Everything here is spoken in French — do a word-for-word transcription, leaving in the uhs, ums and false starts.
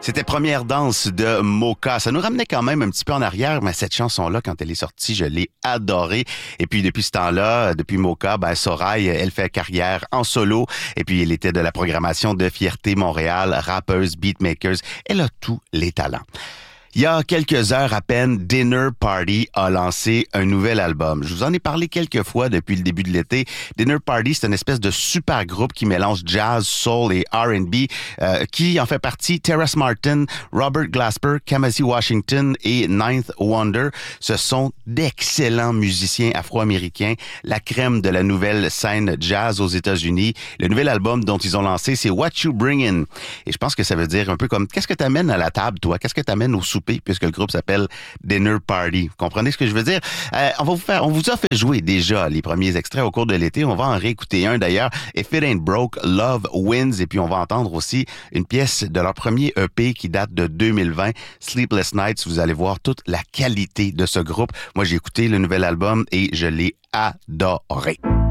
C'était Première danse de Mocha. Ça nous ramenait quand même un petit peu en arrière, mais cette chanson-là, quand elle est sortie, je l'ai adorée. Et puis, depuis ce temps-là, depuis Mocha, ben, Sorail, elle fait carrière en solo. Et puis, elle était de la programmation de Fierté Montréal, rappeuse, beatmakers. Elle a tous les talents. Il y a quelques heures à peine, Dinner Party a lancé un nouvel album. Je vous en ai parlé quelques fois depuis le début de l'été. Dinner Party, c'est une espèce de super groupe qui mélange jazz, soul et R and B, euh, qui en fait partie Terrace Martin, Robert Glasper, Kamasi Washington et Ninth Wonder. Ce sont d'excellents musiciens afro-américains, la crème de la nouvelle scène jazz aux États-Unis. Le nouvel album dont ils ont lancé, c'est What You Bring In. Et je pense que ça veut dire un peu comme, qu'est-ce que t'amènes à la table, toi? Qu'est-ce que t'amènes au souper? Puisque le groupe s'appelle Dinner Party. Vous comprenez ce que je veux dire? Euh, on va vous faire, on vous a fait jouer déjà les premiers extraits au cours de l'été. On va en réécouter un d'ailleurs. If It Ain't Broke, Love Wins. Et puis on va entendre aussi une pièce de leur premier E P qui date de deux mille vingt, Sleepless Nights. Vous allez voir toute la qualité de ce groupe. Moi, j'ai écouté le nouvel album et je l'ai adoré.